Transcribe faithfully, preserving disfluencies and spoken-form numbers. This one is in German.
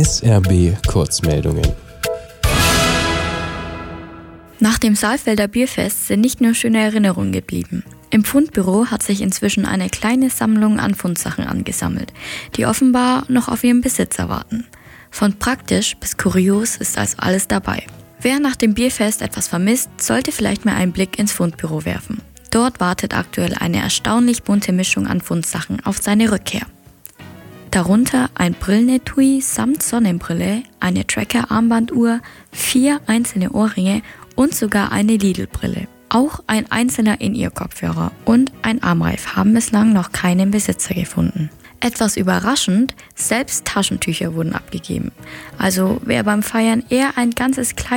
S R B Kurzmeldungen. Nach dem Saalfelder Bierfest sind nicht nur schöne Erinnerungen geblieben. Im Fundbüro hat sich inzwischen eine kleine Sammlung an Fundsachen angesammelt, die offenbar noch auf ihren Besitzer warten. Von praktisch bis kurios ist also alles dabei. Wer nach dem Bierfest etwas vermisst, sollte vielleicht mal einen Blick ins Fundbüro werfen. Dort wartet aktuell eine erstaunlich bunte Mischung an Fundsachen auf seine Rückkehr. Darunter ein Brillenetui samt Sonnenbrille, eine Tracker-Armbanduhr, vier einzelne Ohrringe und sogar eine Lidl-Brille. Auch ein einzelner In-Ear-Kopfhörer und ein Armreif haben bislang noch keinen Besitzer gefunden. Etwas überraschend, selbst Taschentücher wurden abgegeben. Also wer beim Feiern eher ein ganzes Kleid